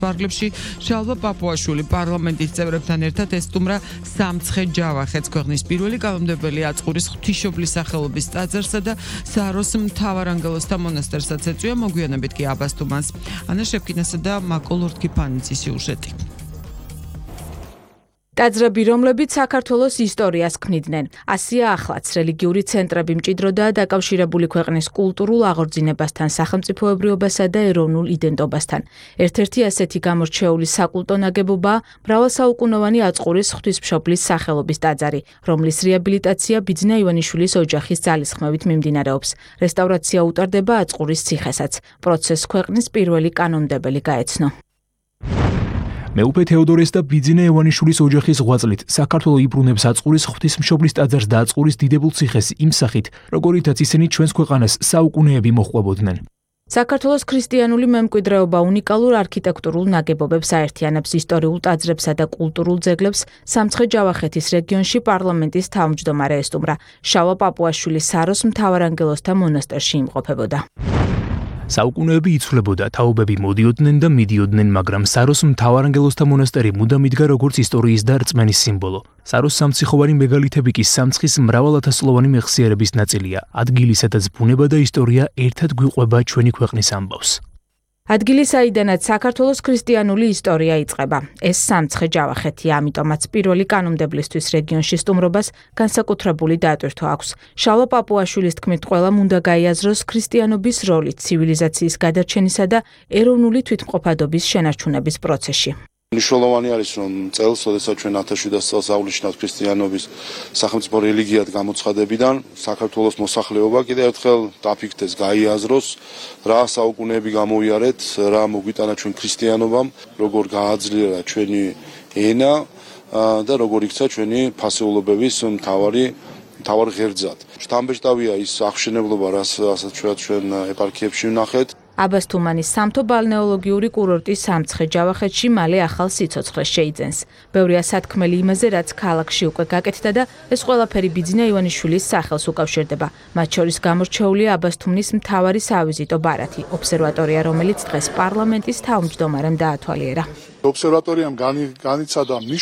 ვარგლებში შალვა პაპუაშვილი პარლამენტის წევრებთან ერთად ესტუმრა სამცხე ჯავახეთს ქვეყნის პირველი კანონმდებელი აწყურის ღვთისმშობლის სახელობის ტაძარსა და სააროს მთავარანგელოზთა მონასტერსაც ეწვია, მოგვიანებით კი აბასთუმანს. ანა შეფქინასა და მაკო ლორთქიფანიძის სიუჟეტი. ტაძრები, რომლებიც საქართველოს ისტორიას ქმნიდნენ. ასია ახლაც რელიგიური ცენტრები მჭიდროდაა დაკავშირებული ქვეყნის კულტურულ აღორძინებასთან, სახელმწიფოებრიობასა და ეროვნულ იდენტობასთან. ერთ-ერთი ასეთი გამორჩეული საკულტო ნაგებობაა მრავალსაუკუნოვანი აწყურის ღვთისმშობლის სახელობის ტაძარი, რომლის რეაბილიტაცია ბიძინა ივანიშვილის ოჯახის ძალისხმევით მიმდინარეობს. რესტავრაცია უტარდება აწყურის ციხესაც. პროცესს ქვეყნის პირველი კანონმდებელი გაეცნო. მეუფე თეოდორეს და ბიძინა ივანიშვილის ოჯახის ღვაწლით საქართველო იბრუნებს აწყურის ღვთისმშობლის ტაძარს და აწყურის დიდებულ ციხეს იმ სახით, როგორითაც ისინი ჩვენს ქვეყანას საუკუნეები მოჰყვებოდნენ. საქართველოს ქრისტიანული მემკვიდრეობა უნიკალურ არქიტექტურულ ნაგებობებს აერთიანებს ისტორიულ ტაძრებსა და კულტურულ ძეგლებს სამცხე ჯავახეთის რეგიონში პარლამენტის თავმჯდომარე ესტუმრა შალვა პაპუაშვილი სააროს მთავარანგელოზთა მონასტერში იმყოფებოდა. საუკუნეები იცვლებოდა, თაობები მოდიოდნენ და მიდიოდნენ, მაგრამ სააროს მთავარანგელოზთა მონასტერი მუდამ იდგა როგორც ისტორიის და რწმენის სიმბოლო. სააროს სამციხოვანი მეგალითები კი სამცხის მრავალათასწლოვანი მეხსიერების ნაწილია. ადგილი, სადაც ბუნება და ისტორია ერთად გვიყვება ჩვენი ქვეყნის ამბავს. ადგილი, საიდანაც საქართველოს ქრისტიანული ისტორია იწყება. ეს სამცხე ჯავახეთია, ამიტომაც პირველი კანონმდებლისთვის რეგიონში სტუმრობას განსაკუთრებული დატვირთვა აქვს. შალვა პაპუაშვილის თქმით, ყველამ უნდა გაიაზროს ქრისტიანობის როლი ცივილიზაციის გადარჩენისა და ეროვნული თვითმყოფადობის შენარჩუნების პროცესში. მნიშვნელოვანი არის, რომ წელს, როდესაც ჩვენ 1700 წელს აღნიშნავთ ქრისტიანობის სახელმწიფო რელიგიად გამოცხადებიდან, საქართველოს მოსახლეობა კიდევ ერთხელ დაფიქრდეს, გაიაზროს, რა საუკუნეები გამოვიარეთ, რა მოგვიტანა ჩვენ ქრისტიანობამ, როგორ გააძლიერა ჩვენი ენა და როგორ იქცა ჩვენი ფასეულობების მთავარი ღერძად. შთამბეჭდავია ის აღშენებლობა, რასაც ჩვენ ეპარქიებში ვნახეთ. აბასთუმანის სამთო ბალნეოლოგიური კურორტი სამცხე ჯავახეთში მალე ახალ სიცოცხლეს შეიძენს. ბევრია სათქმელი იმაზე, რაც ქალაქში უკვე გაკეთდა და ეს ყველაფერი ბიძინა ივანიშვილის სახელს უკავშირდება. მათ შორის გამორჩეულია აბასთუმნის მთავარი სავიზიტო ბარათი, ობსერვატორია, რომელიც დღეს პარლამენტის თავმჯდომარემ დაათვალიერა. ობსერვატორიამ განიცადა